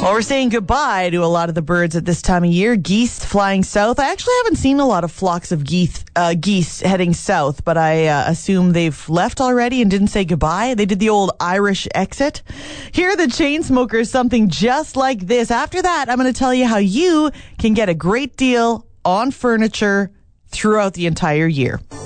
Well, we're saying goodbye to a lot of the birds at this time of year. Geese flying south. I actually haven't seen a lot of flocks of geese heading south, but I assume they've left already and didn't say goodbye. They did the old Irish exit. Here are the Chainsmokers, something just like this. After that, I'm going to tell you how you can get a great deal on furniture throughout the entire year.